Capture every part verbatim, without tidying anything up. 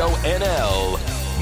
Radio N L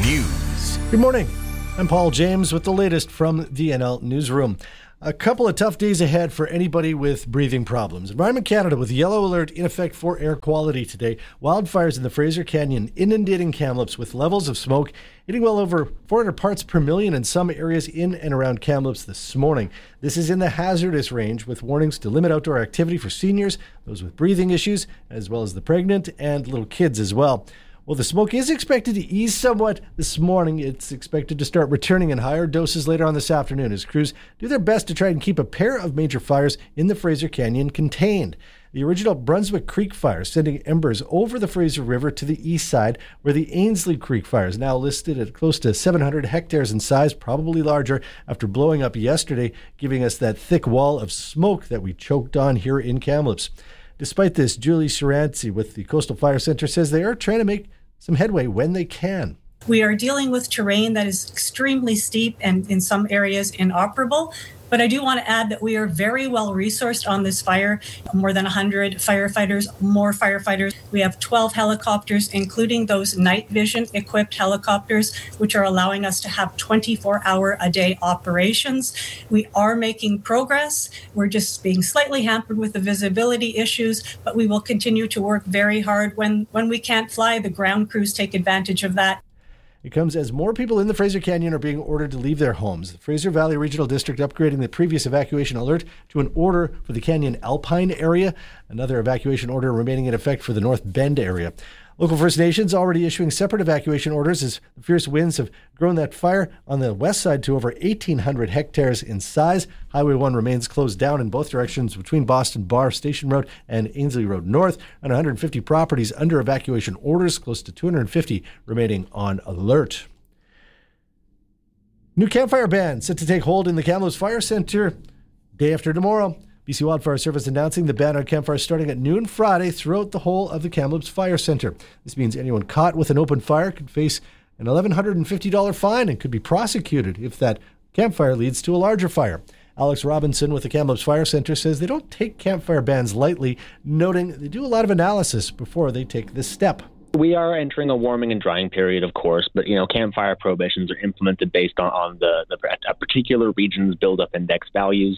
News. Good morning. I'm Paul James with the latest from the N L Newsroom. A couple of tough days ahead for anybody with breathing problems. Environment Canada with yellow alert in effect for air quality today. Wildfires in the Fraser Canyon inundating Kamloops with levels of smoke hitting well over four hundred parts per million in some areas in and around Kamloops this morning. This is in the hazardous range with warnings to limit outdoor activity for seniors, those with breathing issues, as well as the pregnant and little kids as well. Well, the smoke is expected to ease somewhat this morning. It's expected to start returning in higher doses later on this afternoon as crews do their best to try and keep a pair of major fires in the Fraser Canyon contained. The original Brunswick Creek fire sending embers over the Fraser River to the east side, where the Ainslie Creek fire is now listed at close to seven hundred hectares in size, probably larger, after blowing up yesterday, giving us that thick wall of smoke that we choked on here in Kamloops. Despite this, Julie Saranzi with the Coastal Fire Center says they are trying to make some headway when they can. We are dealing with terrain that is extremely steep and in some areas inoperable. But I do want to add that we are very well resourced on this fire. More than one hundred firefighters, more firefighters. We have twelve helicopters, including those night vision equipped helicopters, which are allowing us to have twenty-four hour a day operations. We are making progress. We're just being slightly hampered with the visibility issues, but we will continue to work very hard. When, when we can't fly, the ground crews take advantage of that. It comes as more people in the Fraser Canyon are being ordered to leave their homes. The Fraser Valley Regional District upgrading the previous evacuation alert to an order for the Canyon Alpine area. Another evacuation order remaining in effect for the North Bend area. Local First Nations already issuing separate evacuation orders as the fierce winds have grown that fire on the west side to over eighteen hundred hectares in size. Highway one remains closed down in both directions between Boston Bar Station Road and Ainslie Road North. And one hundred fifty properties under evacuation orders, close to two hundred fifty remaining on alert. New campfire ban set to take hold in the Kamloops Fire Center day after tomorrow. B C Wildfire Service announcing the ban on campfires starting at noon Friday throughout the whole of the Kamloops Fire Center. This means anyone caught with an open fire could face an one thousand one hundred fifty dollars fine and could be prosecuted if that campfire leads to a larger fire. Alex Robinson with the Kamloops Fire Center says they don't take campfire bans lightly, noting they do a lot of analysis before they take this step. We are entering a warming and drying period, of course, but, you know, campfire prohibitions are implemented based on, on the, the a particular region's buildup index values.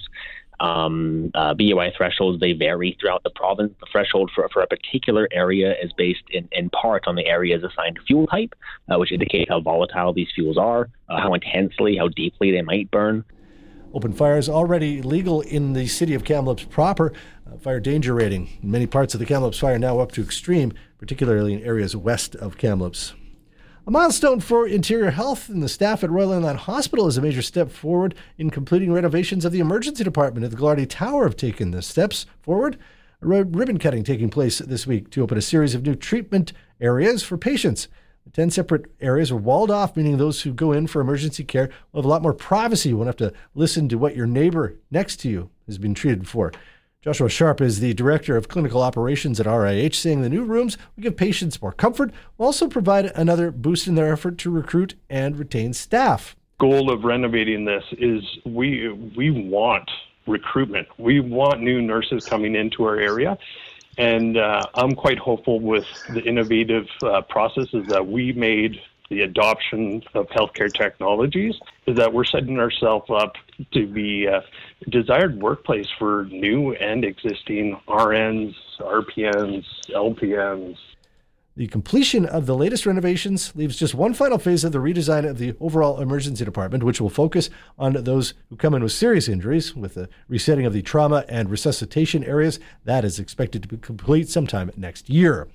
Um, uh, B U I thresholds, they vary throughout the province. The threshold for, for a particular area is based in, in part on the area's assigned fuel type, uh, which indicates how volatile these fuels are, uh, how intensely, how deeply they might burn. Open fire is already legal in the city of Kamloops proper. Uh, fire danger rating in many parts of the Kamloops fire now up to extreme, particularly in areas west of Kamloops. A milestone for Interior Health and the staff at Royal Inland Hospital is a major step forward in completing renovations of the emergency department at the Glarney Tower. Have taken the steps forward. A ribbon cutting taking place this week to open a series of new treatment areas for patients. The ten separate areas are walled off, meaning those who go in for emergency care will have a lot more privacy. You won't have to listen to what your neighbor next to you has been treated for. Joshua Sharp is the Director of Clinical Operations at R I H, saying the new rooms will give patients more comfort, will also provide another boost in their effort to recruit and retain staff. Goal of renovating this is we we want recruitment. We want new nurses coming into our area. And uh, I'm quite hopeful with the innovative uh, processes that we made, the adoption of healthcare technologies, is that we're setting ourselves up to be a desired workplace for new and existing R Ns, R P Ns, L P Ns. The completion of the latest renovations leaves just one final phase of the redesign of the overall emergency department, which will focus on those who come in with serious injuries, with the resetting of the trauma and resuscitation areas. That is expected to be complete sometime next year.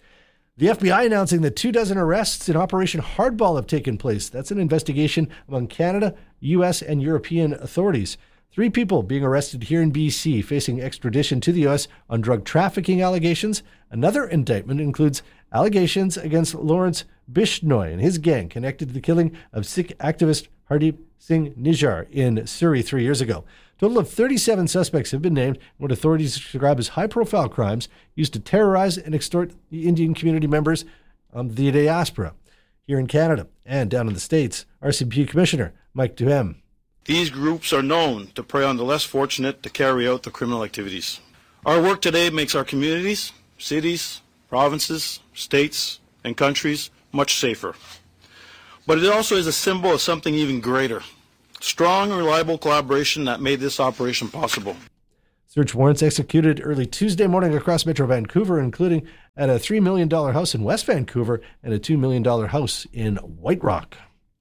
The F B I announcing that two dozen arrests in Operation Hardball have taken place. That's an investigation among Canada, U S, and European authorities. Three people being arrested here in B C facing extradition to the U S on drug trafficking allegations. Another indictment includes allegations against Lawrence Bishnoi and his gang connected to the killing of Sikh activist Hardeep Singh Nijjar in Surrey three years ago. A total of thirty-seven suspects have been named in what authorities describe as high-profile crimes used to terrorize and extort the Indian community members of the diaspora here in Canada and down in the States. R C M P Commissioner Mike Duhem. These groups are known to prey on the less fortunate to carry out the criminal activities. Our work today makes our communities, cities, provinces, states, and countries much safer. But it also is a symbol of something even greater. Strong and reliable collaboration that made this operation possible. Search warrants executed early Tuesday morning across Metro Vancouver, including at a three million dollars house in West Vancouver and a two million dollars house in White Rock.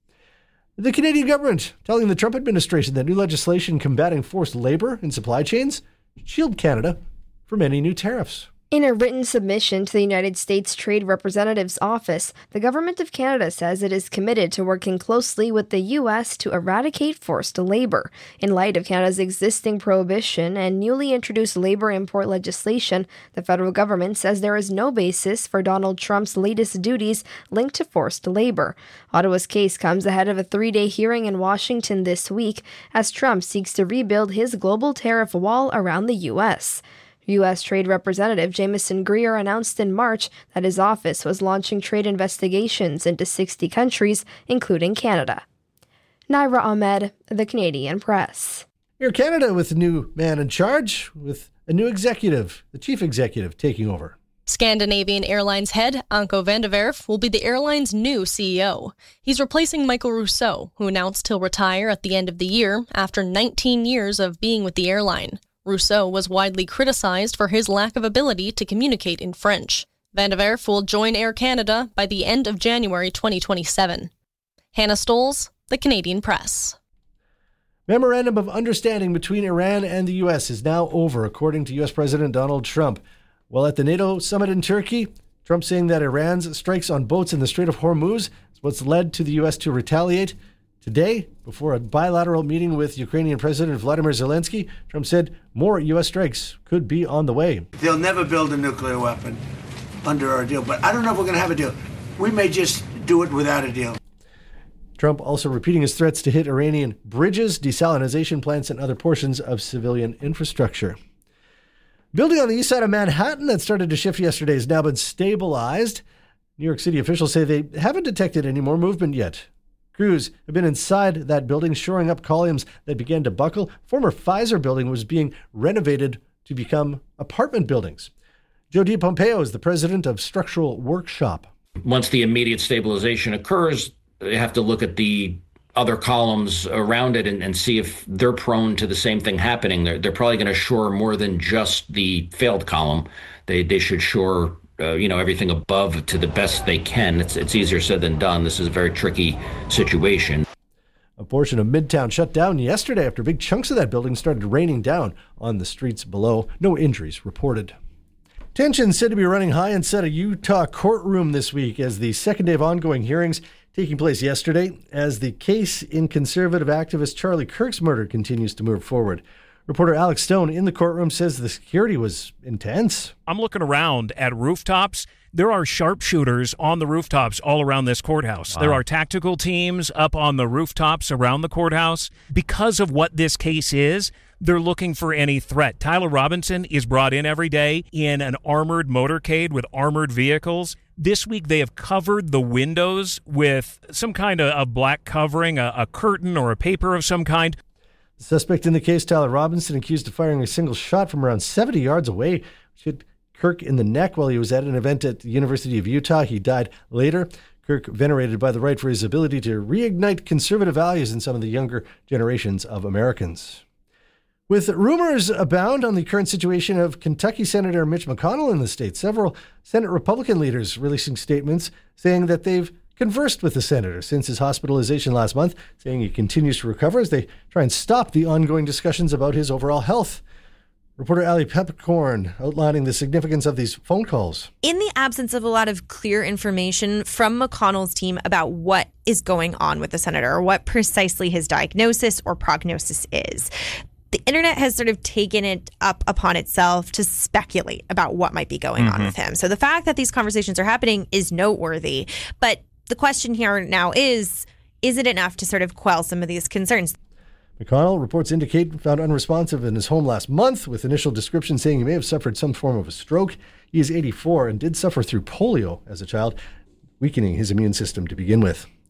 The Canadian government telling the Trump administration that new legislation combating forced labor in supply chains should shield Canada from any new tariffs. In a written submission to the United States Trade Representative's Office, the Government of Canada says it is committed to working closely with the U S to eradicate forced labor. In light of Canada's existing prohibition and newly introduced labor import legislation, the federal government says there is no basis for Donald Trump's latest duties linked to forced labor. Ottawa's case comes ahead of a three-day hearing in Washington this week as Trump seeks to rebuild his global tariff wall around the U S. U S. Trade Representative Jameson Greer announced in March that his office was launching trade investigations into sixty countries, including Canada. Naira Ahmed, The Canadian Press. Air Canada with a new man in charge, with a new executive, the chief executive, taking over. Scandinavian Airlines head Anko van der Werf will be the airline's new C E O. He's replacing Michael Rousseau, who announced he'll retire at the end of the year after nineteen years of being with the airline. Rousseau was widely criticized for his lack of ability to communicate in French. Van der Werf will join Air Canada by the end of January twenty twenty-seven. Hannah Stoles, The Canadian Press. Memorandum of Understanding between Iran and the U S is now over, according to U S President Donald Trump. While at the NATO summit in Turkey, Trump saying that Iran's strikes on boats in the Strait of Hormuz is what's led to the U S to retaliate. Today, before a bilateral meeting with Ukrainian President Vladimir Zelensky, Trump said more U S strikes could be on the way. They'll never build a nuclear weapon under our deal, but I don't know if we're going to have a deal. We may just do it without a deal. Trump also repeating his threats to hit Iranian bridges, desalination plants, and other portions of civilian infrastructure. Building on the east side of Manhattan that started to shift yesterday has now been stabilized. New York City officials say they haven't detected any more movement yet. Crews have been inside that building, shoring up columns that began to buckle. Former Pfizer building was being renovated to become apartment buildings. Joe DiPompeo is the president of Structural Workshop. Once the immediate stabilization occurs, they have to look at the other columns around it and, and see if they're prone to the same thing happening. They're, they're probably going to shore more than just the failed column. They they should shore Uh, you know, everything above to the best they can. It's it's easier said than done. This is a very tricky situation. A portion of Midtown shut down yesterday after big chunks of that building started raining down on the streets below. No injuries reported. Tensions said to be running high inside a Utah courtroom this week as the second day of ongoing hearings taking place yesterday as the case in conservative activist Charlie Kirk's murder continues to move forward. Reporter Alex Stone in the courtroom says the security was intense. I'm looking around at rooftops. There are sharpshooters on the rooftops all around this courthouse. Wow. There are tactical teams up on the rooftops around the courthouse. Because of what this case is, they're looking for any threat. Tyler Robinson is brought in every day in an armored motorcade with armored vehicles. This week, they have covered the windows with some kind of a black covering, a, a curtain or a paper of some kind. The suspect in the case, Tyler Robinson, accused of firing a single shot from around seventy yards away, which hit Kirk in the neck while he was at an event at the University of Utah. He died later. Kirk, venerated by the right for his ability to reignite conservative values in some of the younger generations of Americans. With rumors abound on the current situation of Kentucky Senator Mitch McConnell in the state, several Senate Republican leaders releasing statements saying that they've conversed with the senator since his hospitalization last month, saying he continues to recover as they try and stop the ongoing discussions about his overall health. Reporter Ali Peppercorn outlining the significance of these phone calls. In the absence of a lot of clear information from McConnell's team about what is going on with the senator or what precisely his diagnosis or prognosis is, the internet has sort of taken it up upon itself to speculate about what might be going mm-hmm. on with him. So the fact that these conversations are happening is noteworthy. But the question here now is, is it enough to sort of quell some of these concerns? McConnell, reports indicate, found unresponsive in his home last month, with initial description saying he may have suffered some form of a stroke. He is eighty-four and did suffer through polio as a child, weakening his immune system to begin with.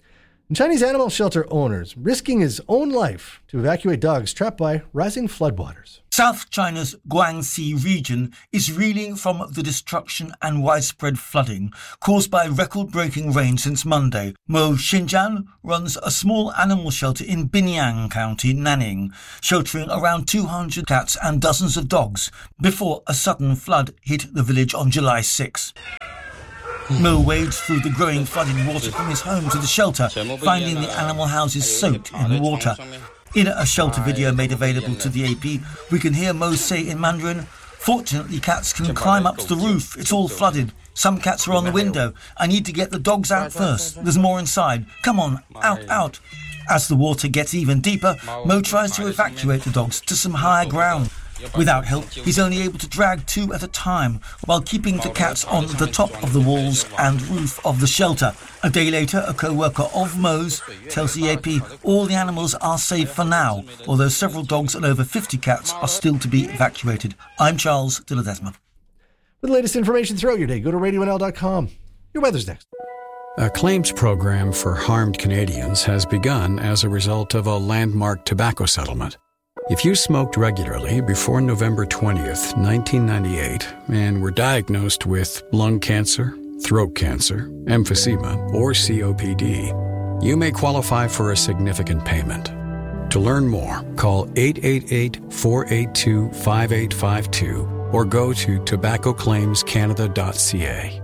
And Chinese animal shelter owners risking his own life to evacuate dogs trapped by rising floodwaters. South China's Guangxi region is reeling from the destruction and widespread flooding caused by record-breaking rain since Monday. Mo Xinjian runs a small animal shelter in Binyang County, Nanning, sheltering around two hundred cats and dozens of dogs before a sudden flood hit the village on July sixth. Mo wades through the growing flooded water from his home to the shelter, finding the animal houses soaked in water. In a shelter video made available to the A P, we can hear Mo say in Mandarin, "Fortunately, cats can climb up to the roof. It's all flooded. Some cats are on the window. I need to get the dogs out first. There's more inside. Come on, out, out." As the water gets even deeper, Mo tries to evacuate the dogs to some higher ground. Without help, he's only able to drag two at a time while keeping the cats on the top of the walls and roof of the shelter. A day later, a co-worker of Mo's tells the A P all the animals are safe for now, although several dogs and over fifty cats are still to be evacuated. I'm Charles de Ledesma. For the latest information throughout your day, go to radio n l dot com. Your weather's next. A claims program for harmed Canadians has begun as a result of a landmark tobacco settlement. If you smoked regularly before November twentieth, nineteen ninety-eight, and were diagnosed with lung cancer, throat cancer, emphysema, or C O P D, you may qualify for a significant payment. To learn more, call eight eight eight, four eight two, five eight five two or go to tobacco claims canada dot c a.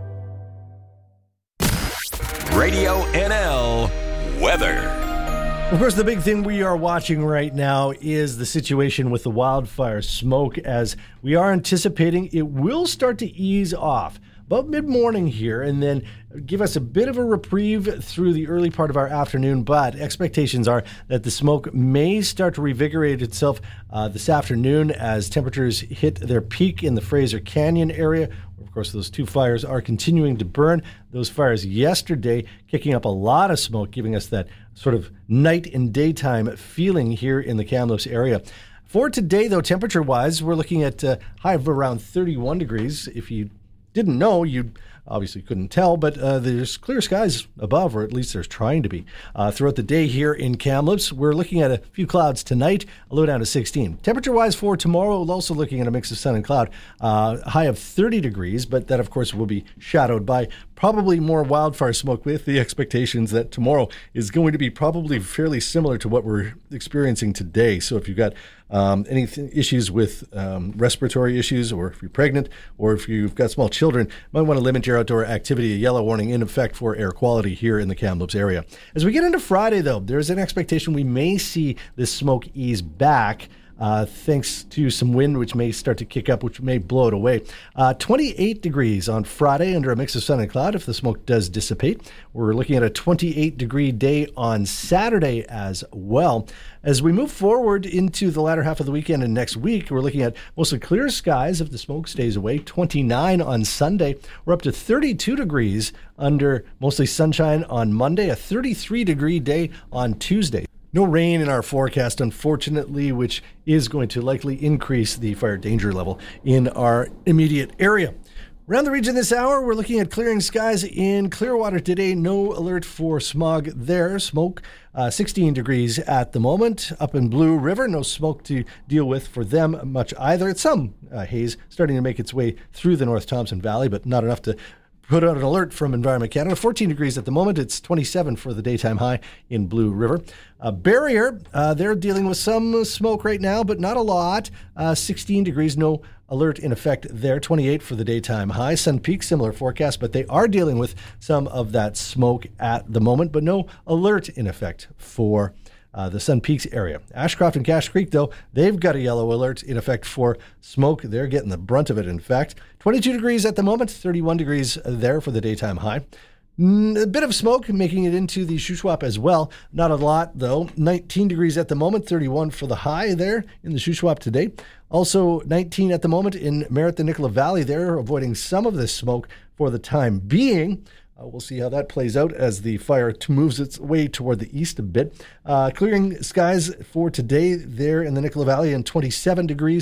Radio N L weather. Of course, the big thing we are watching right now is the situation with the wildfire smoke, as we are anticipating it will start to ease off about mid-morning here and then give us a bit of a reprieve through the early part of our afternoon, but expectations are that the smoke may start to revigorate itself uh, this afternoon as temperatures hit their peak in the Fraser Canyon area. Of course, those two fires are continuing to burn. Those fires yesterday kicking up a lot of smoke, giving us that sort of night and daytime feeling here in the Kamloops area. For today, though, temperature-wise, we're looking at a high of around thirty-one degrees. If you didn't know, you obviously couldn't tell, but uh, there's clear skies above, or at least there's trying to be. Uh, throughout the day here in Kamloops, we're looking at a few clouds tonight, a low down to sixteen. Temperature-wise for tomorrow, we're also looking at a mix of sun and cloud, uh, high of thirty degrees, but that, of course, will be shadowed by probably more wildfire smoke, with the expectations that tomorrow is going to be probably fairly similar to what we're experiencing today. So if you've got um, any th- issues with um, respiratory issues, or if you're pregnant, or if you've got small children, you might want to limit your outdoor activity. A yellow warning in effect for air quality here in the Kamloops area. As we get into Friday, though, there's an expectation we may see this smoke ease back. Uh, thanks to some wind, which may start to kick up, which may blow it away. Uh, twenty-eight degrees on Friday under a mix of sun and cloud if the smoke does dissipate. We're looking at a twenty-eight degree day on Saturday as well. As we move forward into the latter half of the weekend and next week, we're looking at mostly clear skies if the smoke stays away. twenty-nine on Sunday. We're up to thirty-two degrees under mostly sunshine on Monday, a thirty-three degree day on Tuesday. No rain in our forecast, unfortunately, which is going to likely increase the fire danger level in our immediate area. Around the region this hour, we're looking at clearing skies in Clearwater today. No alert for smog there. Smoke, uh, sixteen degrees at the moment. Up in Blue River, no smoke to deal with for them much either. It's some uh, haze starting to make its way through the North Thompson Valley, but not enough to put out an alert from Environment Canada. fourteen degrees at the moment. It's twenty-seven for the daytime high in Blue River. Uh, Barrier, uh, they're dealing with some smoke right now, but not a lot. Uh, sixteen degrees, no alert in effect there. twenty-eight for the daytime high. Sun Peak, similar forecast, but they are dealing with some of that smoke at the moment, but no alert in effect for Uh, the Sun Peaks area. Ashcroft and Cache Creek, though, they've got a yellow alert in effect for smoke. They're getting the brunt of it, in fact. twenty-two degrees at the moment, thirty-one degrees there for the daytime high. Mm, a bit of smoke making it into the Shuswap as well. Not a lot, though. nineteen degrees at the moment, thirty-one for the high there in the Shuswap today. Also nineteen at the moment in Merritt, the Nicola Valley. They're avoiding some of this smoke for the time being. Uh, we'll see how that plays out as the fire t- moves its way toward the east a bit. Uh, clearing skies for today there in the Nicola Valley and twenty-seven degrees.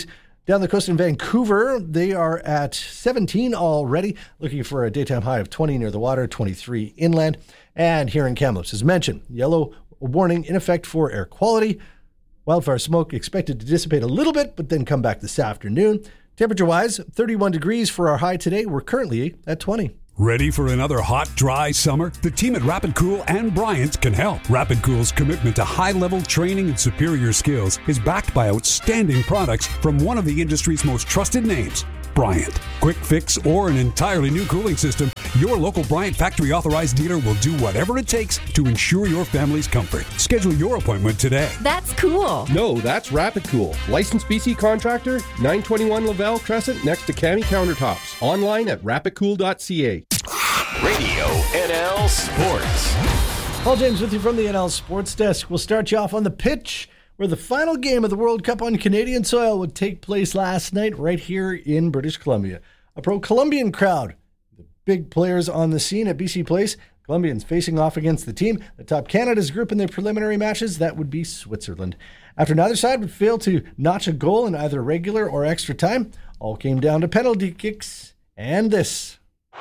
Down the coast in Vancouver, they are at seventeen already, looking for a daytime high of twenty near the water, twenty-three inland. And here in Kamloops, as mentioned, yellow warning in effect for air quality. Wildfire smoke expected to dissipate a little bit, but then come back this afternoon. Temperature-wise, thirty-one degrees for our high today. We're currently at twenty. Ready for another hot, dry summer? The team at Rapid Cool and Bryant can help. Rapid Cool's commitment to high-level training and superior skills is backed by outstanding products from one of the industry's most trusted names, Bryant. Quick fix or an entirely new cooling system, your local Bryant factory-authorized dealer will do whatever it takes to ensure your family's comfort. Schedule your appointment today. That's cool. No, that's Rapid Cool. Licensed B C contractor, nine twenty-one Laval Crescent next to Cami Countertops. Online at rapid cool dot c a. Radio N L Sports. Paul James with you from the N L Sports Desk. We'll start you off on the pitch, where the final game of the World Cup on Canadian soil would take place last night right here in British Columbia. A pro-Colombian crowd. The big players on the scene at B C Place. Colombians facing off against the team that topped Canada's group in their preliminary matches. That would be Switzerland. After neither side would fail to notch a goal in either regular or extra time, all came down to penalty kicks and this.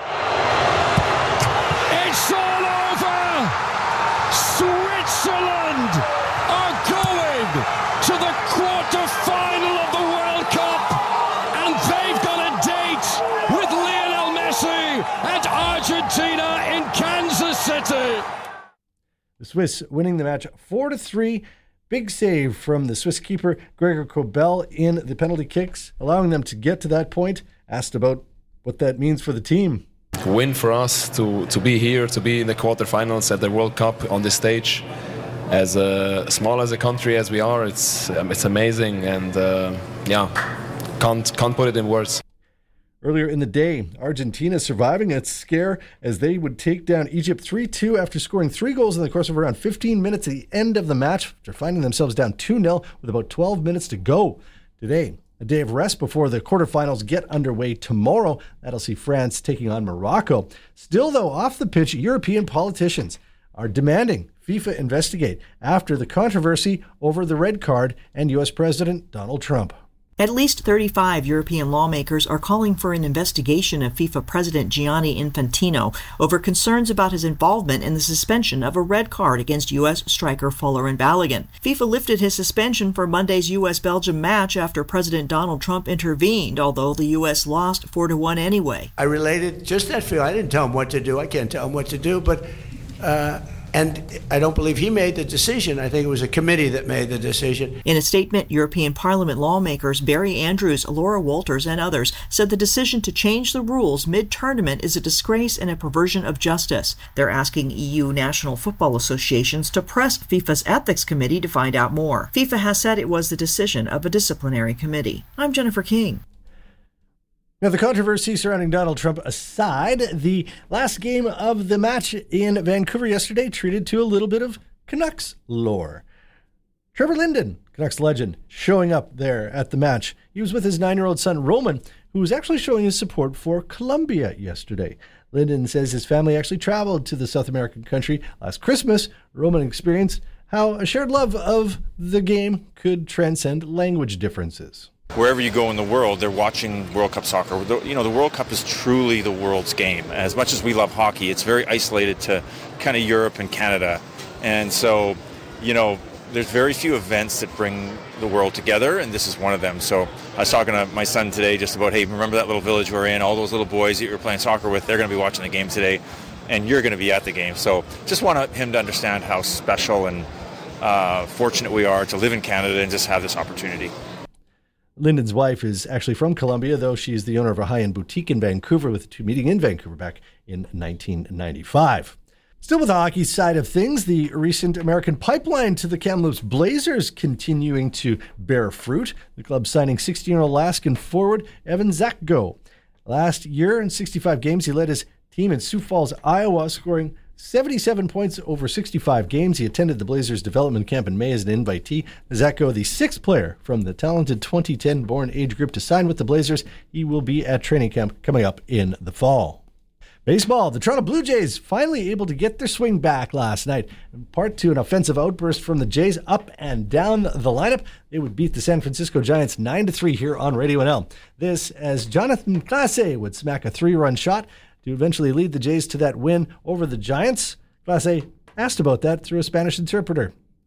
It's all over! Switzerland are going to the quarter-final of the World Cup, and they've got a date with Lionel Messi and Argentina in Kansas City. The Swiss winning the match four to three. Big save from the Swiss keeper Gregor Kobel in the penalty kicks, allowing them to get to that point. Asked about what that means for the team. Win for us to, to be here, to be in the quarterfinals at the World Cup on this stage. As uh, small as a country as we are, it's um, it's amazing, and uh, yeah, can't can't put it in words. Earlier in the day, Argentina surviving a scare as they would take down Egypt three two after scoring three goals in the course of around fifteen minutes at the end of the match, after finding themselves down two nil with about twelve minutes to go. Today, a day of rest before the quarterfinals get underway tomorrow. That'll see France taking on Morocco. Still, though, off the pitch, European politicians are demanding FIFA investigate after the controversy over the red card and U S President Donald Trump. At least thirty-five European lawmakers are calling for an investigation of FIFA President Gianni Infantino over concerns about his involvement in the suspension of a red card against U S striker Folarin Balogun. FIFA lifted his suspension for Monday's U S Belgium match after President Donald Trump intervened, although the U S lost four to one anyway. I related just that feeling. I didn't tell him what to do. I can't tell him what to do, but uh, and I don't believe he made the decision. I think it was a committee that made the decision. In a statement, European Parliament lawmakers Barry Andrews, Laura Walters, and others said the decision to change the rules mid-tournament is a disgrace and a perversion of justice. They're asking E U national football associations to press FIFA's ethics committee to find out more. FIFA has said it was the decision of a disciplinary committee. I'm Jennifer King. Now, the controversy surrounding Donald Trump aside, the last game of the match in Vancouver yesterday treated to a little bit of Canucks lore. Trevor Linden, Canucks legend, showing up there at the match. He was with his nine-year-old son, Roman, who was actually showing his support for Colombia yesterday. Linden says his family actually traveled to the South American country last Christmas. Roman experienced how a shared love of the game could transcend language differences. Wherever you go in the world, they're watching World Cup soccer. The, you know, the World Cup is truly the world's game. As much as we love hockey, it's very isolated to kind of Europe and Canada. And so, you know, there's very few events that bring the world together, and this is one of them. So I was talking to my son today just about, hey, remember that little village we're in? All those little boys that you were playing soccer with, they're going to be watching the game today, and you're going to be at the game. So just want him to understand how special and uh, fortunate we are to live in Canada and just have this opportunity. Linden's wife is actually from Colombia, though she is the owner of a high-end boutique in Vancouver, with the two meeting in Vancouver back in nineteen ninety-five. Still with the hockey side of things, the recent American pipeline to the Kamloops Blazers continuing to bear fruit. The club signing sixteen-year-old Alaskan forward Evan Zakgo. Last year, in sixty-five games, he led his team in Sioux Falls, Iowa, scoring seventy-seven points over sixty-five games. He attended the Blazers development camp in May as an invitee. Zakko, the sixth player from the talented twenty ten-born age group to sign with the Blazers. He will be at training camp coming up in the fall. Baseball, the Toronto Blue Jays finally able to get their swing back last night, in part to an offensive outburst from the Jays up and down the lineup. They would beat the San Francisco Giants nine to three here on Radio N L. This as Jonathan Clase would smack a three-run shot to eventually lead the Jays to that win over the Giants. Clase asked about that through a Spanish interpreter.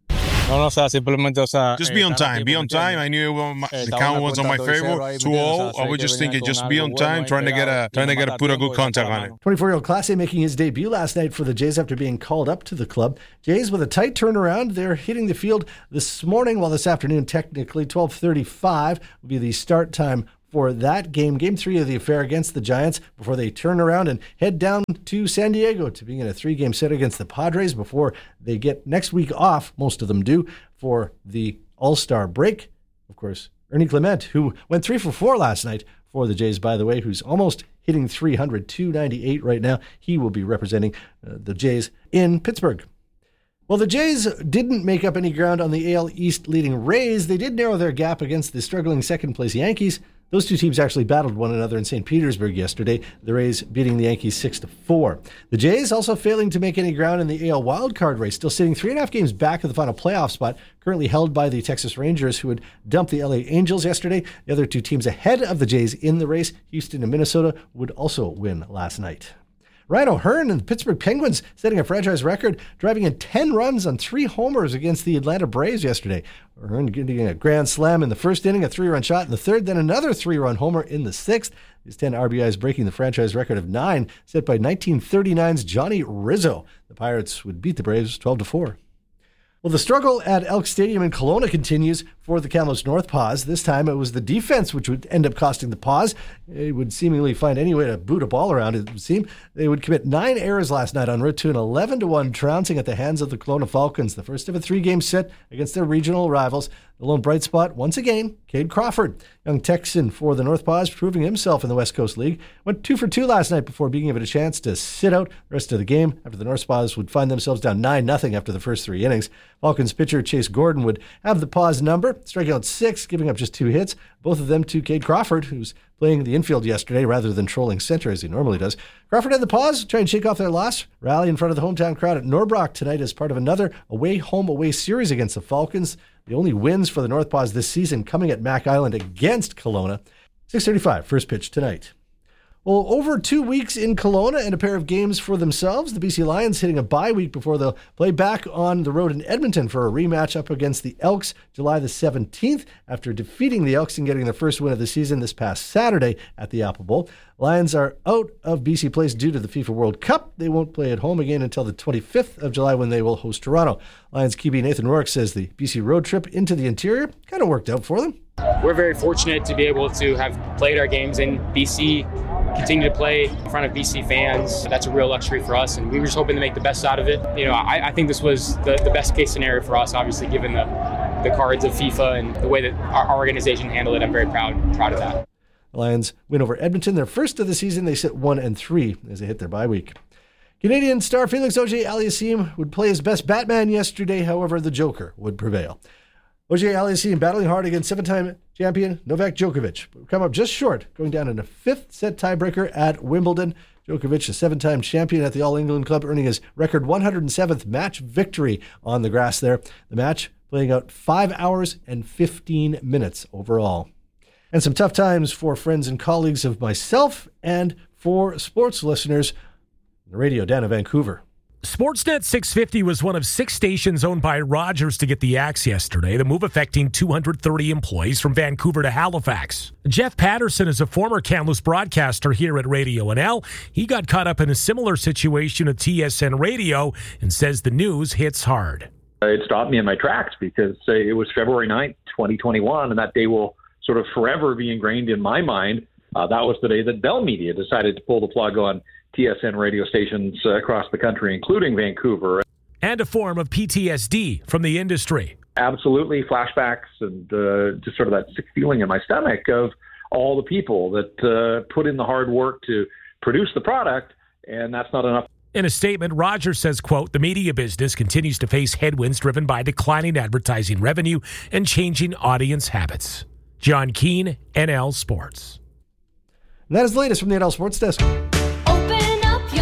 Just be on time. Be on time. I knew my, the count was on my favor. two oh. I was just thinking, just be on time, trying to get a trying to get a put a good contact on it. twenty-four-year-old Clase making his debut last night for the Jays after being called up to the club. Jays with a tight turnaround. They're hitting the field this morning, while this afternoon, technically twelve thirty-five will be the start time for that game, game three of the affair against the Giants, before they turn around and head down to San Diego to begin a three-game set against the Padres before they get next week off, most of them do, for the All-Star break. Of course, Ernie Clement, who went three for four last night for the Jays, by the way, who's almost hitting three hundred, two ninety-eight right now. He will be representing uh, the Jays in Pittsburgh. Well, the Jays didn't make up any ground on the A L East leading Rays. They did narrow their gap against the struggling second-place Yankees. Those two teams actually battled one another in Saint Petersburg yesterday, the Rays beating the Yankees six to four. The Jays also failing to make any ground in the A L wildcard race, still sitting three and a half games back of the final playoff spot, currently held by the Texas Rangers, who had dumped the L A Angels yesterday. The other two teams ahead of the Jays in the race, Houston and Minnesota, would also win last night. Ryan O'Hearn and the Pittsburgh Penguins setting a franchise record, driving in ten runs on three homers against the Atlanta Braves yesterday. O'Hearn getting a grand slam in the first inning, a three-run shot in the third, then another three-run homer in the sixth. His ten R B Is breaking the franchise record of nine set by nineteen thirty-nine's Johnny Rizzo. The Pirates would beat the Braves twelve to four. Well, the struggle at Elk Stadium in Kelowna continues for the Kamloops North Paws. This time it was the defense which would end up costing the Paws. They would seemingly find any way to boot a ball around, it would seem. They would commit nine errors last night en route to an eleven to one trouncing at the hands of the Kelowna Falcons, the first of a three-game set against their regional rivals. The lone bright spot, once again, Cade Crawford, young Texan for the North Paws, proving himself in the West Coast League. Went two for two last night before being given a chance to sit out the rest of the game after the North Paws would find themselves down nine nothing after the first three innings. Falcons pitcher Chase Gordon would have the Paws number, striking out six, giving up just two hits, both of them to Cade Crawford, who's playing the infield yesterday rather than trolling center as he normally does. Crawford and the Paws try and shake off their loss, rally in front of the hometown crowd at Norbrock tonight as part of another away-home-away series against the Falcons. The only wins for the North Paws this season coming at Mac Island against Kelowna. six thirty-five, first pitch tonight. Well, over two weeks in Kelowna and a pair of games for themselves. The B C Lions hitting a bye week before they'll play back on the road in Edmonton for a rematch up against the Elks July the seventeenth after defeating the Elks and getting their first win of the season this past Saturday at the Apple Bowl. Lions are out of B C Place due to the FIFA World Cup. They won't play at home again until the twenty-fifth of July when they will host Toronto. Lions Q B Nathan Rourke says the B C road trip into the interior kind of worked out for them. We're very fortunate to be able to have played our games in B C, continue to play in front of B C fans. That's a real luxury for us, and we were just hoping to make the best out of it. You know, I, I think this was the, the best case scenario for us, obviously, given the, the cards of FIFA and the way that our, our organization handled it. I'm very proud, proud of that. The Lions win over Edmonton, their first of the season. They sit one and three as they hit their bye week. Canadian star Felix Auger-Aliassime would play his best Batman yesterday. However, the Joker would prevail. Auger-Aliassime battling hard against seven-time champion Novak Djokovic, but come up just short, going down in a fifth-set tiebreaker at Wimbledon. Djokovic, a seven-time champion at the All England Club, earning his record one hundred seventh match victory on the grass there. The match playing out five hours and fifteen minutes overall. And some tough times for friends and colleagues of myself and for sports listeners on the radio down in Vancouver. Sportsnet six fifty was one of six stations owned by Rogers to get the axe yesterday, the move affecting two hundred thirty employees from Vancouver to Halifax. Jeff Patterson is a former Kamloops broadcaster here at Radio N L. He got caught up in a similar situation at T S N Radio and says the news hits hard. It stopped me in my tracks because uh, it was February ninth, twenty twenty-one, and that day will sort of forever be ingrained in my mind. Uh, that was the day that Bell Media decided to pull the plug on T S N radio stations uh, across the country, including Vancouver. And a form of P T S D from the industry. Absolutely, flashbacks and uh, just sort of that sick feeling in my stomach of all the people that uh, put in the hard work to produce the product, and that's not enough. In a statement, Rogers says, quote, the media business continues to face headwinds driven by declining advertising revenue and changing audience habits. John Keane, N L Sports. And that is the latest from the N L Sports Desk. Open up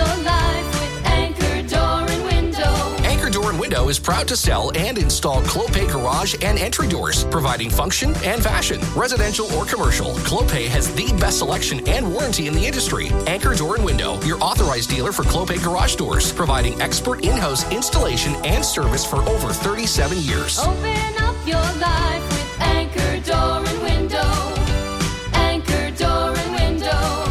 is proud to sell and install Clopay garage and entry doors, providing function and fashion. Residential or commercial, Clopay has the best selection and warranty in the industry. Anchor Door and Window, your authorized dealer for Clopay garage doors, providing expert in-house installation and service for over thirty-seven years. Open up your life with Anchor Door and Window. Anchor Door and Window.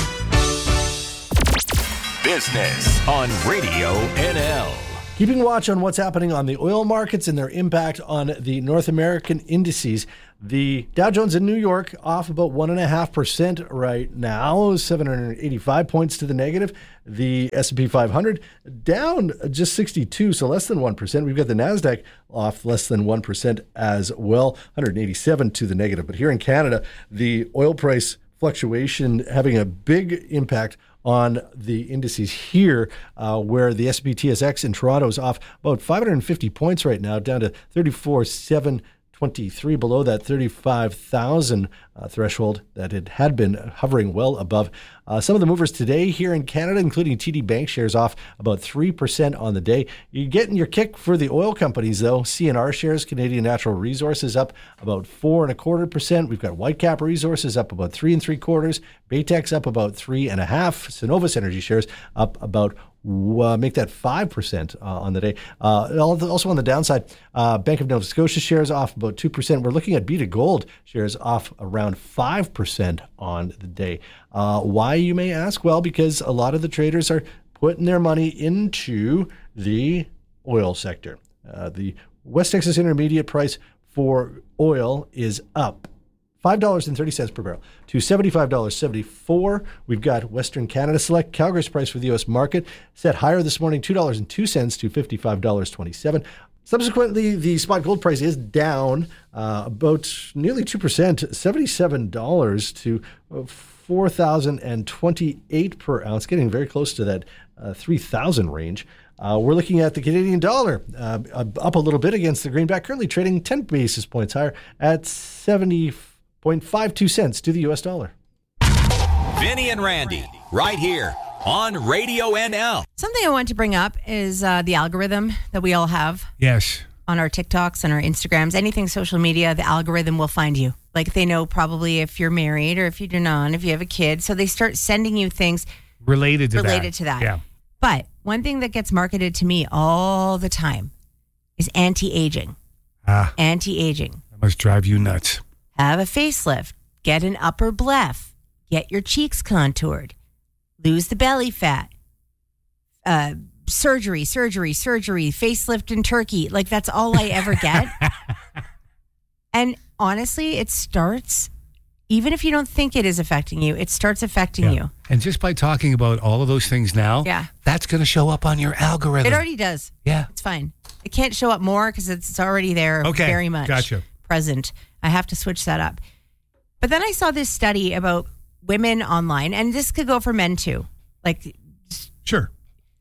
Business on Radio N L. Keeping watch on what's happening on the oil markets and their impact on the North American indices. The Dow Jones in New York off about one point five percent right now, seven hundred eighty-five points to the negative. The S and P five hundred down just sixty-two, so less than one percent. We've got the NASDAQ off less than one percent as well, one hundred eighty-seven to the negative. But here in Canada, the oil price fluctuation having a big impact on the indices here, uh, where the S and P T S X in Toronto is off about five hundred fifty points right now, down to thirty-four seven twenty-three, below that thirty-five thousand uh, threshold that it had been hovering well above. Uh, some of the movers today here in Canada, including T D Bank shares off about three percent on the day. You're getting your kick for the oil companies, though. C N R shares, Canadian Natural Resources, up about four and a quarter percent. We've got Whitecap Resources up about three and three quarters. Baytex up about three and a half. Cenovus Energy shares up about Uh, make that five percent uh, on the day. Uh, also on the downside, uh, Bank of Nova Scotia shares off about two percent. We're looking at Beta Gold shares off around five percent on the day. Uh, why, you may ask? Well, because a lot of the traders are putting their money into the oil sector. Uh, the West Texas Intermediate price for oil is up five dollars and thirty cents per barrel to seventy-five dollars and seventy-four cents. We've got Western Canada Select Calgary's price for the U S market set higher this morning, two dollars and two cents to fifty-five dollars and twenty-seven cents. Subsequently, the spot gold price is down uh, about nearly two percent, seventy-seven dollars to four thousand twenty-eight dollars per ounce, getting very close to that uh, three thousand range. Uh, we're looking at the Canadian dollar uh, up a little bit against the greenback, currently trading ten basis points higher at seventy point five two cents to the U S dollar. Vinny and Randy, right here on Radio N L. Something I want to bring up is uh, the algorithm that we all have. Yes. On our TikToks and our Instagrams, anything social media, the algorithm will find you. Like they know probably if you're married or if you're not, if you have a kid. So they start sending you things related to related that. to that. Yeah. But one thing that gets marketed to me all the time is anti-aging. Ah. Anti-aging. That must drive you nuts. Have a facelift. Get an upper bleph. Get your cheeks contoured. Lose the belly fat. Uh, surgery, surgery, surgery. Facelift in Turkey. Like, that's all I ever get. And honestly, it starts, even if you don't think it is affecting you, it starts affecting Yeah. you. And just by talking about all of those things now, Yeah. that's going to show up on your algorithm. It already does. Yeah. It's fine. It can't show up more because it's already there Okay, very much gotcha. present. I have to switch that up. But then I saw this study about women online, and this could go for men too. Like, sure.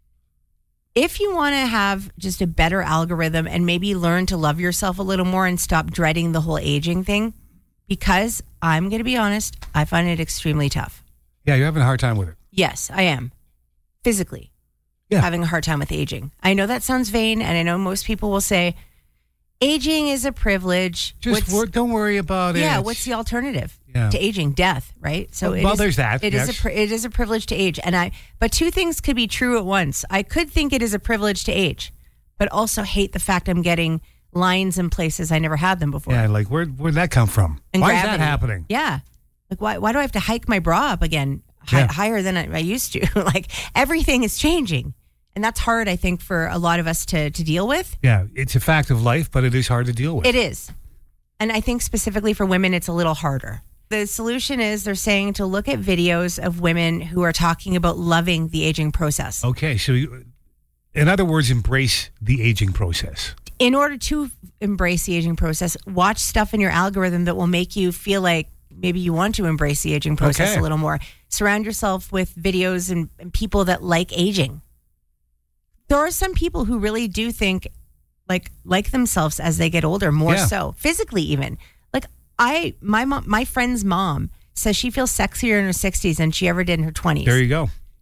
If you want to have just a better algorithm and maybe learn to love yourself a little more and stop dreading the whole aging thing, because I'm going to be honest, I find it extremely tough. Yeah, you're having a hard time with it. Yes, I am. Physically. Yeah. Having a hard time with aging. I know that sounds vain, and I know most people will say, aging is a privilege. Just wor- don't worry about it. Yeah, what's the alternative Yeah. to aging? Death, right? So Well, it well, is- there's that, It is yes. a pri- it is a privilege to age, and I. But two things could be true at once. I could think it is a privilege to age, but also hate the fact I'm getting lines in places I never had them before. Yeah, like where where'd that come from? And Why is gravity. that happening? Yeah, like why? Why do I have to hike my bra up again, hi- Yeah. higher than I, I used to? Like everything is changing, and that's hard, I think, for a lot of us to to deal with. Yeah, it's a fact of life, but it is hard to deal with. It is. And I think specifically for women, it's a little harder. The solution is they're saying to look at videos of women who are talking about loving the aging process. Okay, so you, in other words, embrace the aging process. In order to embrace the aging process, watch stuff in your algorithm that will make you feel like maybe you want to embrace the aging process Okay. a little more. Surround yourself with videos and, and people that like aging. There are some people who really do think like like themselves as they get older, more Yeah. so physically even. Like I, my mom, my friend's mom says she feels sexier in her sixties than she ever did in her twenties. There you go.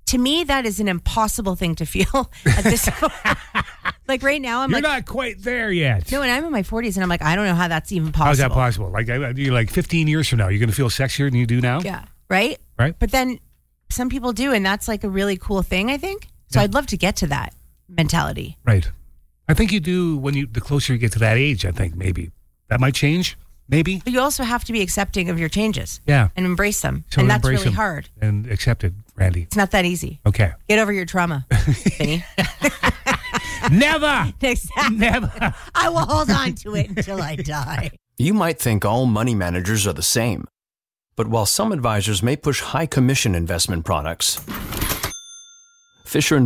to me, that is an impossible thing to feel at this Like right now, I'm You're like... You're not quite there yet. No, and I'm in my forties, and I'm like, I don't know how that's even possible. How's that possible? Like, you're like fifteen years from now, you're going to feel sexier than you do now? Yeah, right? Right. But then some people do, and that's like a really cool thing, I think. So yeah. I'd love to get to that mentality. Right. I think you do when you, the closer you get to that age, I think maybe. That might change, maybe. But you also have to be accepting of your changes. Yeah. And embrace them. So and that's really them hard. And accept it, Randy. It's not that easy. Okay. Get over your trauma, Vinny. Never. Exactly. Never. I will hold on to it until I die. You might think all money managers are the same. But while some advisors may push high commission investment products, Fisher and